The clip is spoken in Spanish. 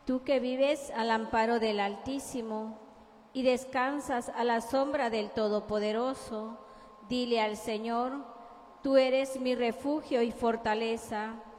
Tú que vives al amparo del Altísimo y descansas a la sombra del Todopoderoso, dile al Señor: tú eres mi refugio y fortaleza,